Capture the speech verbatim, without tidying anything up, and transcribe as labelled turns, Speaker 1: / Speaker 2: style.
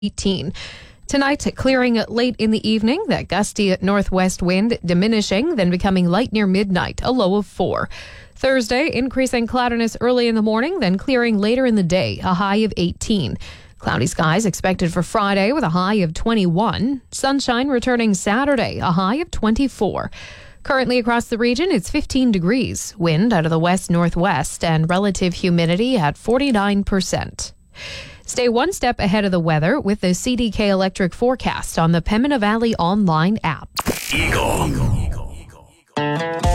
Speaker 1: eighteen. Tonight, clearing late in the evening, that gusty northwest wind diminishing, then becoming light near midnight, a low of four. Thursday, increasing cloudiness early in the morning, then clearing later in the day, a high of eighteen. Cloudy skies expected for Friday with a high of twenty-one. Sunshine returning Saturday, a high of twenty-four. Currently across the region, it's fifteen degrees. Wind out of the west-northwest and relative humidity at forty-nine percent. Stay one step ahead of the weather with the C D K Electric forecast on the Pembina Valley online app.
Speaker 2: Eagle. Eagle. Eagle.